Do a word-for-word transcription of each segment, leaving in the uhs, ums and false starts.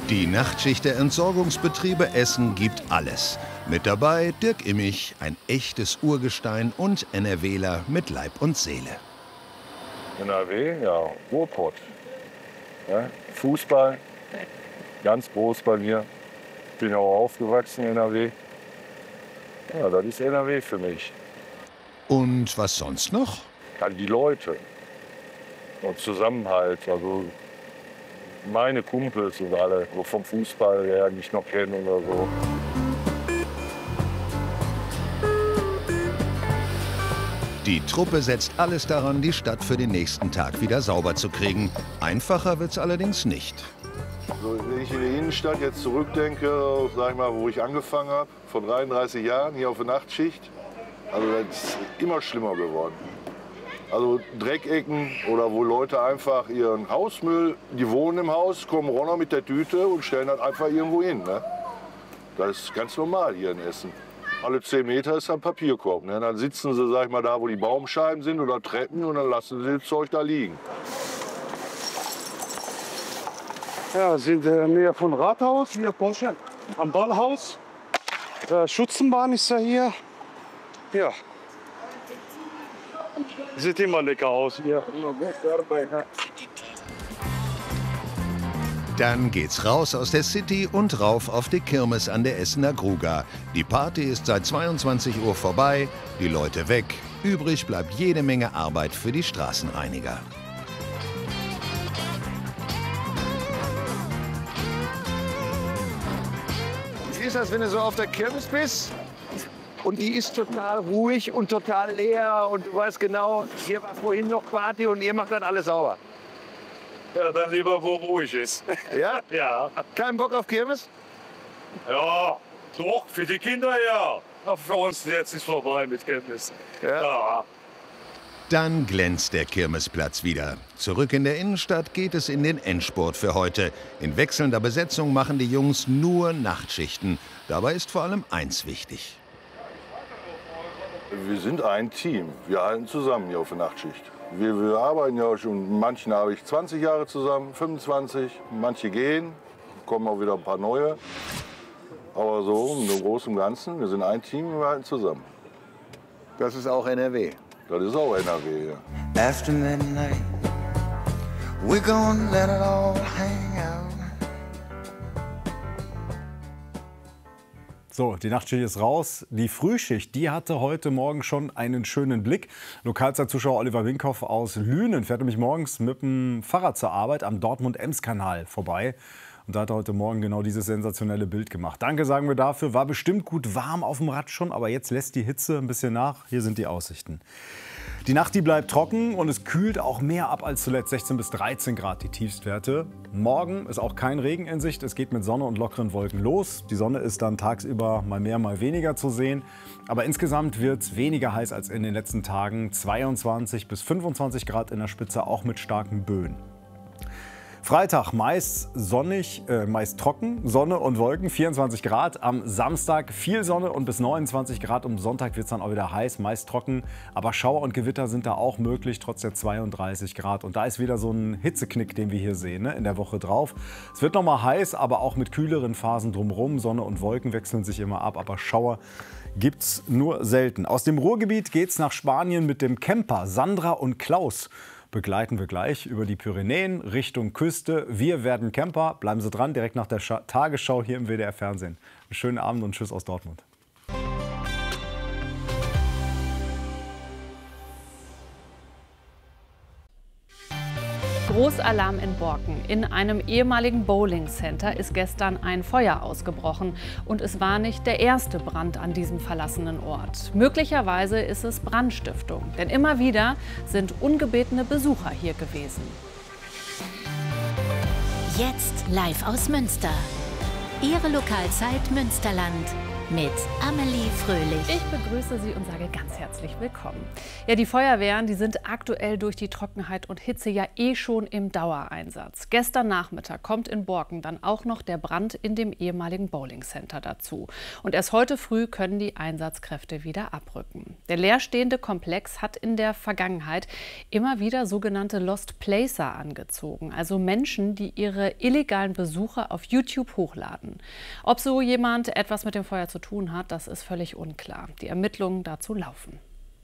Die Nachtschicht der Entsorgungsbetriebe Essen gibt alles. Mit dabei Dirk Immich, ein echtes Urgestein und NRWler mit Leib und Seele. N R W, ja, Ruhrpott. Ja, Fußball, ganz groß bei mir. Bin auch aufgewachsen in N R W. Ja, das ist N R W für mich. Und was sonst noch? Ja, die Leute und Zusammenhalt. Also meine Kumpels und alle, so vom Fußball her, die ich noch kenne oder so. Die Truppe setzt alles daran, die Stadt für den nächsten Tag wieder sauber zu kriegen. Einfacher wird's allerdings nicht. Also, wenn ich in die Innenstadt jetzt zurückdenke, sag ich mal, wo ich angefangen habe, vor dreiunddreißig Jahren hier auf der Nachtschicht, also das ist immer schlimmer geworden. Also Dreckecken oder wo Leute einfach ihren Hausmüll, die wohnen im Haus, kommen runter mit der Tüte und stellen das einfach irgendwo hin. Ne? Das ist ganz normal hier in Essen. Alle zehn Meter ist ein Papierkorb. Ne? Dann sitzen sie, sag ich mal, da, wo die Baumscheiben sind oder Treppen und dann lassen sie das Zeug da liegen. Ja, wir sind in der Nähe von Rathaus, hier Porsche, am Ballhaus. Äh, Schutzenbahn ist ja hier. Ja. Sieht immer lecker aus hier. Dann geht's raus aus der City und rauf auf die Kirmes an der Essener Gruga. Die Party ist seit zweiundzwanzig Uhr vorbei, die Leute weg. Übrig bleibt jede Menge Arbeit für die Straßenreiniger. Wie ist das, wenn du so auf der Kirmes bist? Und die ist total ruhig und total leer und du weißt genau, hier war vorhin noch Party und ihr macht dann alles sauber. Ja, dann lieber, wo ruhig ist. Ja? Ja. Kein Bock auf Kirmes? Ja, doch, für die Kinder ja. Aber für uns jetzt ist vorbei mit Kirmes. Ja. Ja. Dann glänzt der Kirmesplatz wieder. Zurück in der Innenstadt geht es in den Endspurt für heute. In wechselnder Besetzung machen die Jungs nur Nachtschichten. Dabei ist vor allem eins wichtig. Wir sind ein Team. Wir halten zusammen hier auf der Nachtschicht. Wir, wir arbeiten ja schon, manchen habe ich zwanzig Jahre zusammen, fünfundzwanzig. Manche gehen, kommen auch wieder ein paar neue. Aber so im Großen und Ganzen, wir sind ein Team und wir halten zusammen. Das ist auch N R W. Das ist auch N R W, ja. After midnight, we're gonna let it all hang out. So, die Nachtschicht ist raus. Die Frühschicht, die hatte heute Morgen schon einen schönen Blick. Lokalzeitzuschauer Oliver Winkhoff aus Lünen fährt nämlich morgens mit dem Fahrrad zur Arbeit am Dortmund-Ems-Kanal vorbei. Und da hat er heute Morgen genau dieses sensationelle Bild gemacht. Danke sagen wir dafür. War bestimmt gut warm auf dem Rad schon, aber jetzt lässt die Hitze ein bisschen nach. Hier sind die Aussichten. Die Nacht, die bleibt trocken und es kühlt auch mehr ab als zuletzt. sechzehn bis dreizehn Grad die Tiefstwerte. Morgen ist auch kein Regen in Sicht. Es geht mit Sonne und lockeren Wolken los. Die Sonne ist dann tagsüber mal mehr, mal weniger zu sehen. Aber insgesamt wird es weniger heiß als in den letzten Tagen. zweiundzwanzig bis fünfundzwanzig Grad in der Spitze, auch mit starken Böen. Freitag meist sonnig, äh, meist trocken, Sonne und Wolken, vierundzwanzig Grad. Am Samstag viel Sonne und bis neunundzwanzig Grad. Am Sonntag wird es dann auch wieder heiß, meist trocken. Aber Schauer und Gewitter sind da auch möglich, trotz der zweiunddreißig Grad. Und da ist wieder so ein Hitzeknick, den wir hier sehen, ne, in der Woche drauf. Es wird noch mal heiß, aber auch mit kühleren Phasen drumherum. Sonne und Wolken wechseln sich immer ab, aber Schauer gibt's nur selten. Aus dem Ruhrgebiet geht's nach Spanien mit dem Camper. Sandra und Klaus begleiten wir gleich über die Pyrenäen Richtung Küste. Wir werden Camper. Bleiben Sie dran, direkt nach der Scha- Tagesschau hier im W D R Fernsehen. Einen schönen Abend und Tschüss aus Dortmund. Großalarm in Borken. In einem ehemaligen Bowling-Center ist gestern ein Feuer ausgebrochen. Und es war nicht der erste Brand an diesem verlassenen Ort. Möglicherweise ist es Brandstiftung. Denn immer wieder sind ungebetene Besucher hier gewesen. Jetzt live aus Münster. Ihre Lokalzeit Münsterland. mit Amelie Fröhlich. Ich begrüße Sie und sage ganz herzlich willkommen. Ja, die Feuerwehren, die sind aktuell durch die Trockenheit und Hitze ja eh schon im Dauereinsatz. Gestern Nachmittag kommt in Borken dann auch noch der Brand in dem ehemaligen Bowlingcenter dazu. Und erst heute früh können die Einsatzkräfte wieder abrücken. Der leerstehende Komplex hat in der Vergangenheit immer wieder sogenannte Lost Placer angezogen, also Menschen, die ihre illegalen Besuche auf YouTube hochladen. Ob so jemand etwas mit dem Feuer zu tun hat, das ist völlig unklar. Die Ermittlungen dazu laufen.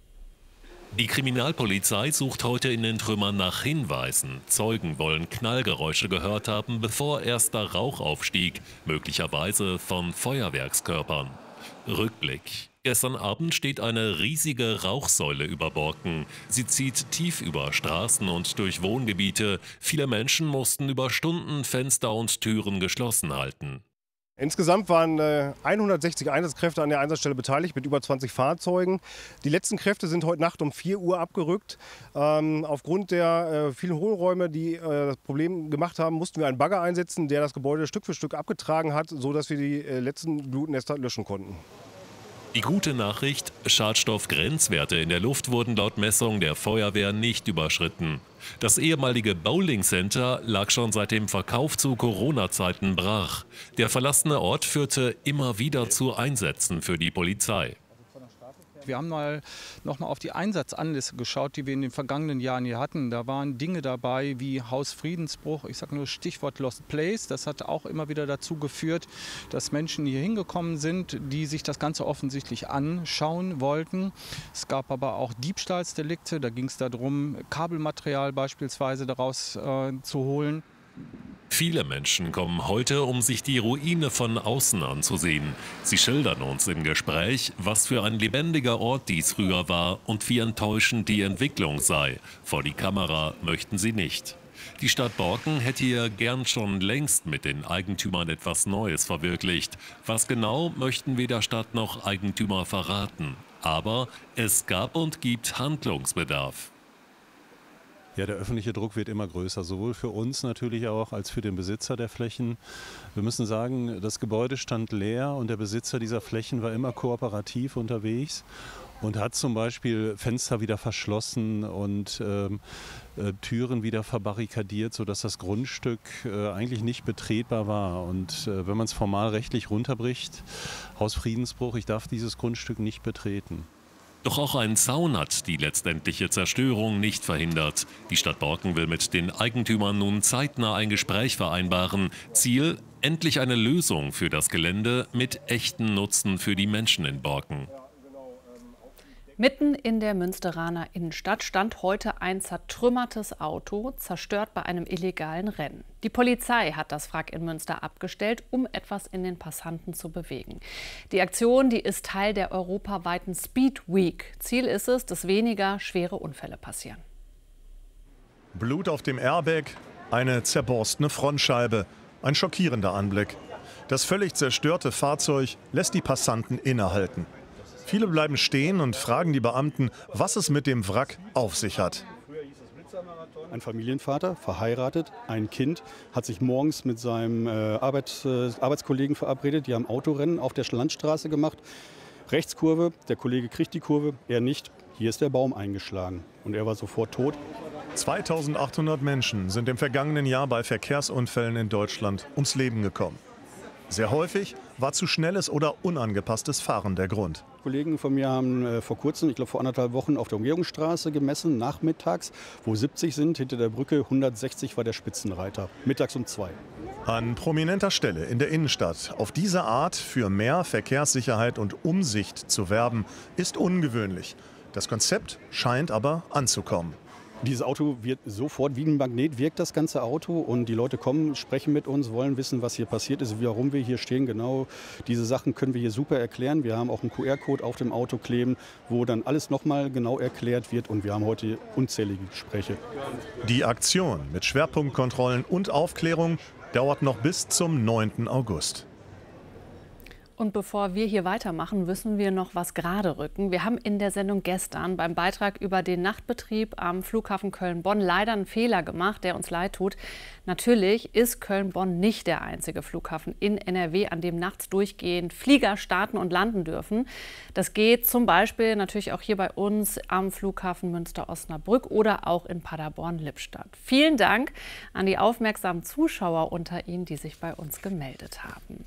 Die Kriminalpolizei sucht heute in den Trümmern nach Hinweisen. Zeugen wollen Knallgeräusche gehört haben, bevor erster Rauch aufstieg, möglicherweise von Feuerwerkskörpern. Rückblick. Gestern Abend steht eine riesige Rauchsäule über Borken. Sie zieht tief über Straßen und durch Wohngebiete. Viele Menschen mussten über Stunden Fenster und Türen geschlossen halten. Insgesamt waren äh, hundertsechzig Einsatzkräfte an der Einsatzstelle beteiligt mit über zwanzig Fahrzeugen. Die letzten Kräfte sind heute Nacht um vier Uhr abgerückt. Ähm, aufgrund der äh, vielen Hohlräume, die äh, das Problem gemacht haben, mussten wir einen Bagger einsetzen, der das Gebäude Stück für Stück abgetragen hat, sodass wir die äh, letzten Blutnester löschen konnten. Die gute Nachricht, Schadstoffgrenzwerte in der Luft wurden laut Messung der Feuerwehr nicht überschritten. Das ehemalige Bowlingcenter lag schon seit dem Verkauf zu Corona-Zeiten brach. Der verlassene Ort führte immer wieder zu Einsätzen für die Polizei. Wir haben mal noch mal auf die Einsatzanliste geschaut, die wir in den vergangenen Jahren hier hatten. Da waren Dinge dabei wie Hausfriedensbruch, ich sage nur Stichwort Lost Place. Das hat auch immer wieder dazu geführt, dass Menschen hier hingekommen sind, die sich das Ganze offensichtlich anschauen wollten. Es gab aber auch Diebstahlsdelikte, da ging es darum, Kabelmaterial beispielsweise daraus äh, zu holen. Viele Menschen kommen heute, um sich die Ruine von außen anzusehen. Sie schildern uns im Gespräch, was für ein lebendiger Ort dies früher war und wie enttäuschend die Entwicklung sei. Vor die Kamera möchten sie nicht. Die Stadt Borken hätte hier gern schon längst mit den Eigentümern etwas Neues verwirklicht. Was genau, möchten wir der Stadt noch Eigentümer verraten. Aber es gab und gibt Handlungsbedarf. Ja, der öffentliche Druck wird immer größer, sowohl für uns natürlich auch als für den Besitzer der Flächen. Wir müssen sagen, das Gebäude stand leer und der Besitzer dieser Flächen war immer kooperativ unterwegs und hat zum Beispiel Fenster wieder verschlossen und ähm, äh, Türen wieder verbarrikadiert, sodass das Grundstück äh, eigentlich nicht betretbar war. Und äh, wenn man es formal rechtlich runterbricht, Hausfriedensbruch, ich darf dieses Grundstück nicht betreten. Doch auch ein Zaun hat die letztendliche Zerstörung nicht verhindert. Die Stadt Borken will mit den Eigentümern nun zeitnah ein Gespräch vereinbaren. Ziel: endlich eine Lösung für das Gelände mit echten Nutzen für die Menschen in Borken. Mitten in der Münsteraner Innenstadt stand heute ein zertrümmertes Auto, zerstört bei einem illegalen Rennen. Die Polizei hat das Wrack in Münster abgestellt, um etwas in den Passanten zu bewegen. Die Aktion, die ist Teil der europaweiten Speed Week. Ziel ist es, dass weniger schwere Unfälle passieren. Blut auf dem Airbag, eine zerborstene Frontscheibe, ein schockierender Anblick. Das völlig zerstörte Fahrzeug lässt die Passanten innehalten. Viele bleiben stehen und fragen die Beamten, was es mit dem Wrack auf sich hat. Ein Familienvater, verheiratet, ein Kind, hat sich morgens mit seinem äh, Arbeit, äh, Arbeitskollegen verabredet. Die haben Autorennen auf der Landstraße gemacht. Rechtskurve, der Kollege kriegt die Kurve, er nicht. Hier ist der Baum eingeschlagen und er war sofort tot. zweitausendachthundert Menschen sind im vergangenen Jahr bei Verkehrsunfällen in Deutschland ums Leben gekommen. Sehr häufig war zu schnelles oder unangepasstes Fahren der Grund. Kollegen von mir haben äh, vor kurzem, ich glaube vor anderthalb Wochen, auf der Umgehungsstraße gemessen, nachmittags, wo siebzig sind, hinter der Brücke hundertsechzig war der Spitzenreiter, mittags um zwei. An prominenter Stelle in der Innenstadt auf diese Art für mehr Verkehrssicherheit und Umsicht zu werben, ist ungewöhnlich. Das Konzept scheint aber anzukommen. Dieses Auto wird sofort wie ein Magnet, wirkt das ganze Auto und die Leute kommen, sprechen mit uns, wollen wissen, was hier passiert ist, warum wir hier stehen. Genau diese Sachen können wir hier super erklären. Wir haben auch einen Q R-Code auf dem Auto kleben, wo dann alles nochmal genau erklärt wird und wir haben heute unzählige Gespräche. Die Aktion mit Schwerpunktkontrollen und Aufklärung dauert noch bis zum neunten August. Und bevor wir hier weitermachen, müssen wir noch was gerade rücken. Wir haben in der Sendung gestern beim Beitrag über den Nachtbetrieb am Flughafen Köln-Bonn leider einen Fehler gemacht, der uns leid tut. Natürlich ist Köln-Bonn nicht der einzige Flughafen in N R W, an dem nachts durchgehend Flieger starten und landen dürfen. Das geht zum Beispiel natürlich auch hier bei uns am Flughafen Münster-Osnabrück oder auch in Paderborn-Lippstadt. Vielen Dank an die aufmerksamen Zuschauer unter Ihnen, die sich bei uns gemeldet haben.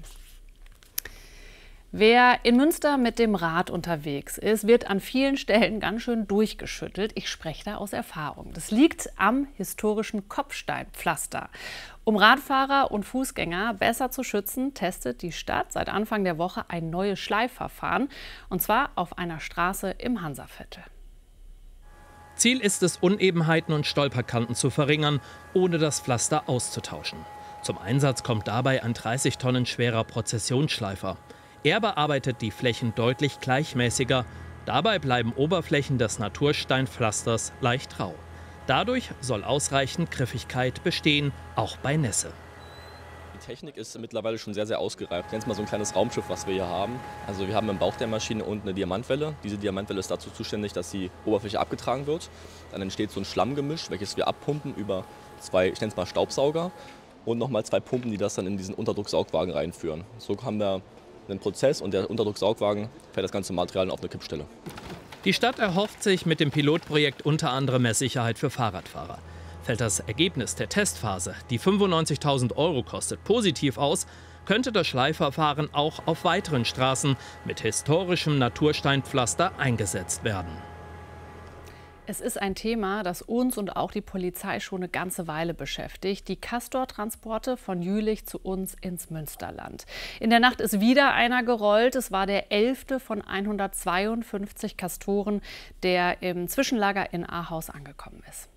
Wer in Münster mit dem Rad unterwegs ist, wird an vielen Stellen ganz schön durchgeschüttelt. Ich spreche da aus Erfahrung. Das liegt am historischen Kopfsteinpflaster. Um Radfahrer und Fußgänger besser zu schützen, testet die Stadt seit Anfang der Woche ein neues Schleifverfahren, und zwar auf einer Straße im Hansaviertel. Ziel ist es, Unebenheiten und Stolperkanten zu verringern, ohne das Pflaster auszutauschen. Zum Einsatz kommt dabei ein dreißig Tonnen schwerer Prozessionsschleifer. Er bearbeitet die Flächen deutlich gleichmäßiger. Dabei bleiben Oberflächen des Natursteinpflasters leicht rau. Dadurch soll ausreichend Griffigkeit bestehen, auch bei Nässe. Die Technik ist mittlerweile schon sehr, sehr ausgereift. Ich nenne es mal so ein kleines Raumschiff, was wir hier haben. Also wir haben im Bauch der Maschine unten eine Diamantwelle. Diese Diamantwelle ist dazu zuständig, dass die Oberfläche abgetragen wird. Dann entsteht so ein Schlammgemisch, welches wir abpumpen über zwei, ich nenne es mal Staubsauger. Und nochmal zwei Pumpen, die das dann in diesen Unterdrucksaugwagen reinführen. So haben wir einen Prozess und der Unterdrucksaugwagen fährt das ganze Material auf eine Kippstelle. Die Stadt erhofft sich mit dem Pilotprojekt unter anderem mehr Sicherheit für Fahrradfahrer. Fällt das Ergebnis der Testphase, die fünfundneunzigtausend Euro kostet, positiv aus, könnte das Schleifverfahren auch auf weiteren Straßen mit historischem Natursteinpflaster eingesetzt werden. Es ist ein Thema, das uns und auch die Polizei schon eine ganze Weile beschäftigt. Die Castor-Transporte von Jülich zu uns ins Münsterland. In der Nacht ist wieder einer gerollt. Es war der elfte von hundertzweiundfünfzig Castoren, der im Zwischenlager in Ahaus angekommen ist.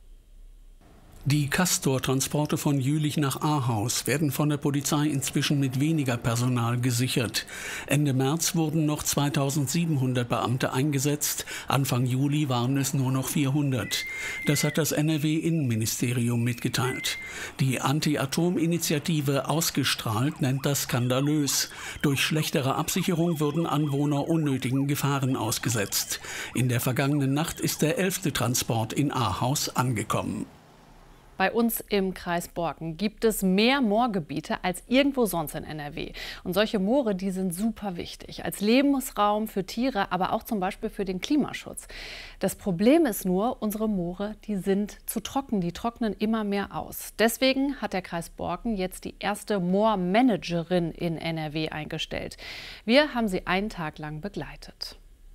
Die Castor-Transporte von Jülich nach Ahaus werden von der Polizei inzwischen mit weniger Personal gesichert. Ende März wurden noch zweitausendsiebenhundert Beamte eingesetzt, Anfang Juli waren es nur noch vierhundert. Das hat das N R W-Innenministerium mitgeteilt. Die Anti-Atom-Initiative Ausgestrahlt nennt das skandalös. Durch schlechtere Absicherung würden Anwohner unnötigen Gefahren ausgesetzt. In der vergangenen Nacht ist der elfte Transport in Ahaus angekommen. Bei uns im Kreis Borken gibt es mehr Moorgebiete als irgendwo sonst in N R W. Und solche Moore, die sind super wichtig. Als Lebensraum für Tiere, aber auch zum Beispiel für den Klimaschutz. Das Problem ist nur, unsere Moore, die sind zu trocken. Die trocknen immer mehr aus. Deswegen hat der Kreis Borken jetzt die erste Moormanagerin in N R W eingestellt. Wir haben sie einen Tag lang begleitet.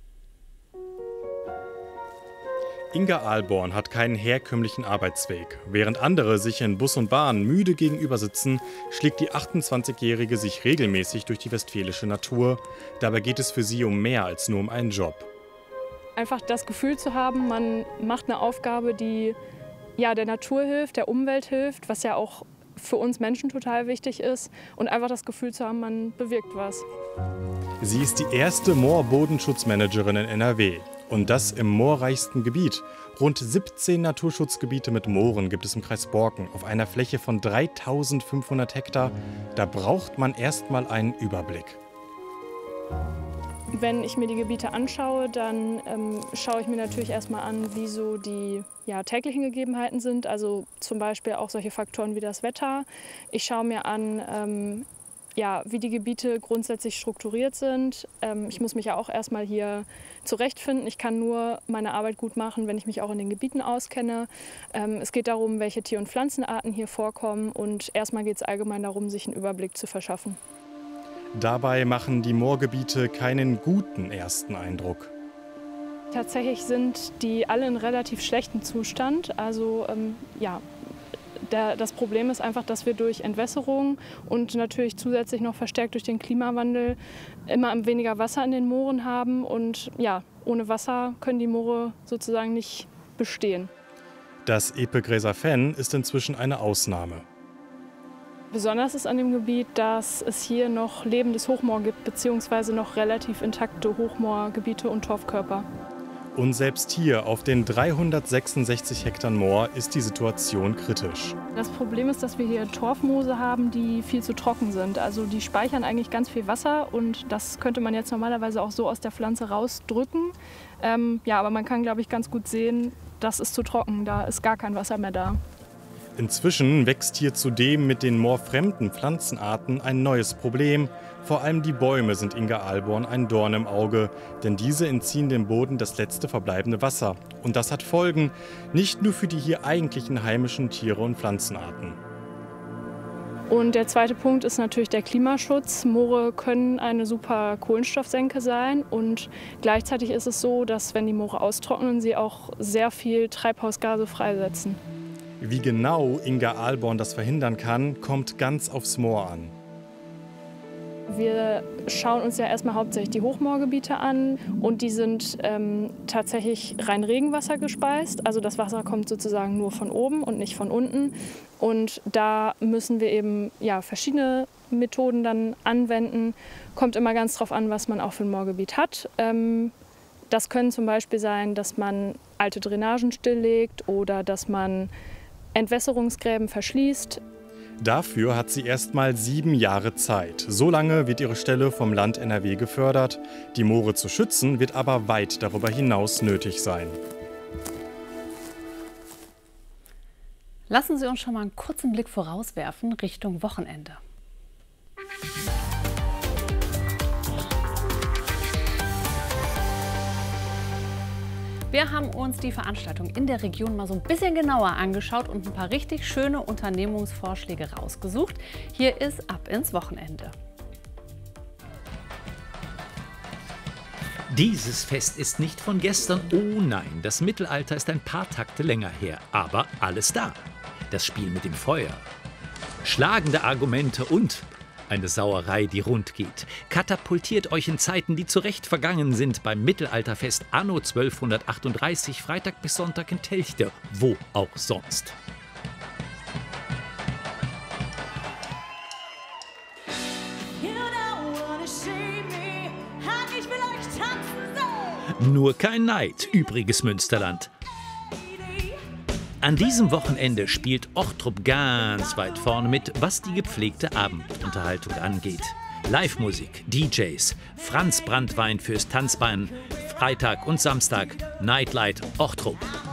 Inga Ahlborn hat keinen herkömmlichen Arbeitsweg. Während andere sich in Bus und Bahn müde gegenüber sitzen, schlägt die achtundzwanzigjährige sich regelmäßig durch die westfälische Natur. Dabei geht es für sie um mehr als nur um einen Job. Einfach das Gefühl zu haben, man macht eine Aufgabe, die ja, der Natur hilft, der Umwelt hilft, was ja auch für uns Menschen total wichtig ist. Und einfach das Gefühl zu haben, man bewirkt was. Sie ist die erste Moorbodenschutzmanagerin in N R W. Und das im moorreichsten Gebiet. Rund siebzehn Naturschutzgebiete mit Mooren gibt es im Kreis Borken auf einer Fläche von dreitausendfünfhundert Hektar. Da braucht man erst mal einen Überblick. Wenn ich mir die Gebiete anschaue, dann ähm, schaue ich mir natürlich erstmal an, wie so die ja, täglichen Gegebenheiten sind. Also zum Beispiel auch solche Faktoren wie das Wetter. Ich schaue mir an, ähm, ja, wie die Gebiete grundsätzlich strukturiert sind. Ähm, ich muss mich ja auch erstmal hier zurechtfinden. Ich kann nur meine Arbeit gut machen, wenn ich mich auch in den Gebieten auskenne. Ähm, es geht darum, welche Tier- und Pflanzenarten hier vorkommen. Und erstmal geht es allgemein darum, sich einen Überblick zu verschaffen. Dabei machen die Moorgebiete keinen guten ersten Eindruck. Tatsächlich sind die alle in relativ schlechtem Zustand. Also ähm, ja, der, das Problem ist einfach, dass wir durch Entwässerung und natürlich zusätzlich noch verstärkt durch den Klimawandel immer weniger Wasser in den Mooren haben. Und ja, ohne Wasser können die Moore sozusagen nicht bestehen. Das Epegräser-Fenn ist inzwischen eine Ausnahme. Besonders ist an dem Gebiet, dass es hier noch lebendes Hochmoor gibt, beziehungsweise noch relativ intakte Hochmoorgebiete und Torfkörper. Und selbst hier auf den dreihundertsechsundsechzig Hektar Moor ist die Situation kritisch. Das Problem ist, dass wir hier Torfmoose haben, die viel zu trocken sind. Also die speichern eigentlich ganz viel Wasser und das könnte man jetzt normalerweise auch so aus der Pflanze rausdrücken. Ähm, ja, aber man kann, glaube ich, ganz gut sehen, das ist zu trocken, da ist gar kein Wasser mehr da. Inzwischen wächst hier zudem mit den moorfremden Pflanzenarten ein neues Problem. Vor allem die Bäume sind Inga Ahlborn ein Dorn im Auge, denn diese entziehen dem Boden das letzte verbleibende Wasser. Und das hat Folgen, nicht nur für die hier eigentlichen heimischen Tiere und Pflanzenarten. Und der zweite Punkt ist natürlich der Klimaschutz. Moore können eine super Kohlenstoffsenke sein und gleichzeitig ist es so, dass wenn die Moore austrocknen, sie auch sehr viel Treibhausgase freisetzen. Wie genau Inga Ahlborn das verhindern kann, kommt ganz aufs Moor an. Wir schauen uns ja erstmal hauptsächlich die Hochmoorgebiete an und die sind ähm, tatsächlich rein Regenwasser gespeist. Also das Wasser kommt sozusagen nur von oben und nicht von unten. Und da müssen wir eben ja, verschiedene Methoden dann anwenden. Kommt immer ganz drauf an, was man auch für ein Moorgebiet hat. Ähm, das können zum Beispiel sein, dass man alte Drainagen stilllegt oder dass man Entwässerungsgräben verschließt. Dafür hat sie erst mal sieben Jahre Zeit. So lange wird ihre Stelle vom Land N R W gefördert. Die Moore zu schützen wird aber weit darüber hinaus nötig sein. Lassen Sie uns schon mal einen kurzen Blick vorauswerfen Richtung Wochenende. Wir haben uns die Veranstaltung in der Region mal so ein bisschen genauer angeschaut und ein paar richtig schöne Unternehmungsvorschläge rausgesucht. Hier ist Ab ins Wochenende. Dieses Fest ist nicht von gestern. Oh nein, das Mittelalter ist ein paar Takte länger her. Aber alles da. Das Spiel mit dem Feuer. Schlagende Argumente und eine Sauerei, die rund geht. Katapultiert euch in Zeiten, die zu Recht vergangen sind, beim Mittelalterfest anno zwölfhundertachtunddreißig, Freitag bis Sonntag in Telchte, wo auch sonst. Nur kein Neid, übriges Münsterland. An diesem Wochenende spielt Ochtrup ganz weit vorne mit, was die gepflegte Abendunterhaltung angeht. Live-Musik, D Js, Franz Branntwein fürs Tanzbein, Freitag und Samstag, Nightlight Ochtrup.